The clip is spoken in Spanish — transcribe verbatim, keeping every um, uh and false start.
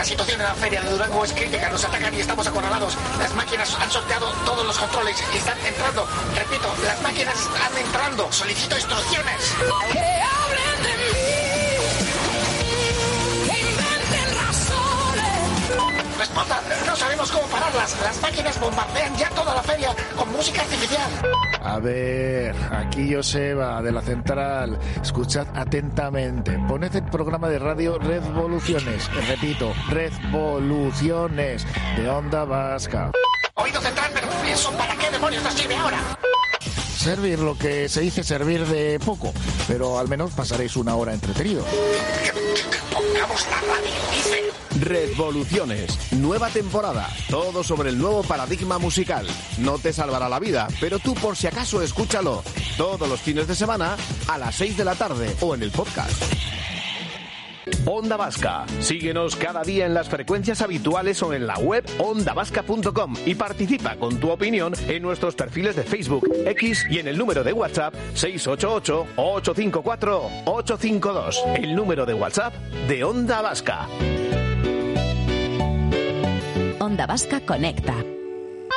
La situación en la feria de Durango es crítica, nos atacan y estamos acorralados. Las máquinas han sorteado todos los controles y están entrando. Repito, las máquinas están entrando. Solicito instrucciones. Que hablen de mí, que inventen razones. Responda, no sabemos cómo pararlas. Las máquinas bombardean ya toda la feria con música artificial. A ver, aquí Joseba de la Central. Escuchad atentamente. Poned el programa de radio Revoluciones. Repito, Revoluciones de Onda Vasca. Oído central, pero ¿eso para qué demonios nos sirve ahora? Servir lo que se dice servir de poco, pero al menos pasaréis una hora entretenido. Pongamos la radio, dice. Revoluciones, nueva temporada, todo sobre el nuevo paradigma musical. No te salvará la vida, pero tú por si acaso escúchalo todos los fines de semana a las seis de la tarde o en el podcast. Onda Vasca. Síguenos cada día en las frecuencias habituales o en la web onda vasca punto com y participa con tu opinión en nuestros perfiles de Facebook, X y en el número de WhatsApp seis ocho ocho, ocho cinco cuatro, ocho cinco dos. El número de WhatsApp de Onda Vasca. Onda Vasca conecta.